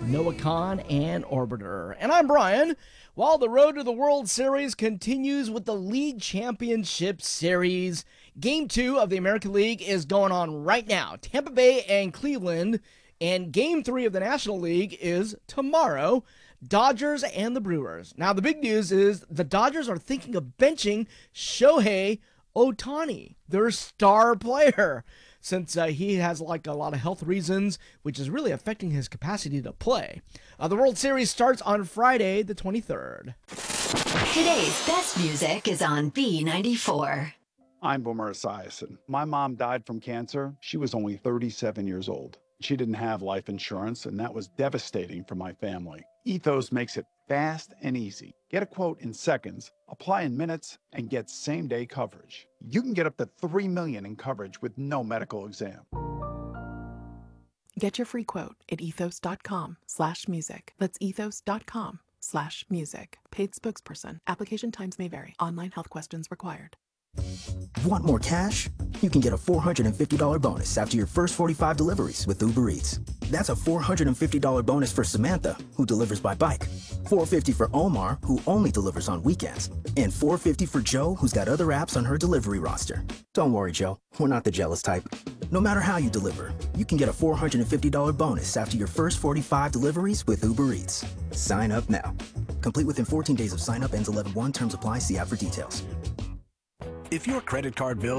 Noah Khan and Orbiter. And I'm Brian. While the road to the World Series continues with the League Championship Series, Game 2 of the American League is going on right now. Tampa Bay and Cleveland. And Game 3 of the National League is tomorrow. Dodgers and the Brewers. Now, the big news is the Dodgers are thinking of benching Shohei Ohtani, their star player, since he has a lot of health reasons, which is really affecting his capacity to play. The World Series starts on Friday, the 23rd. Today's best music is on B94. I'm Boomer Esiason. My mom died from cancer. She was only 37 years old. She didn't have life insurance, and that was devastating for my family. Ethos makes it fast and easy. Get a quote in seconds, apply in minutes, and get same-day coverage. You can get up to $3 million in coverage with no medical exam. Get your free quote at ethos.com/music. That's ethos.com/music. Paid spokesperson. Application times may vary. Online health questions required. Want more cash? You can get a $450 bonus after your first 45 deliveries with Uber Eats. That's a $450 bonus for Samantha, who delivers by bike, $450 for Omar, who only delivers on weekends, and $450 for Joe, who's got other apps on her delivery roster. Don't worry, Joe. We're not the jealous type. No matter how you deliver, you can get a $450 bonus after your first 45 deliveries with Uber Eats. Sign up now. Complete within 14 days of sign up, ends 11/1. Terms apply. See app for details. If your credit card bill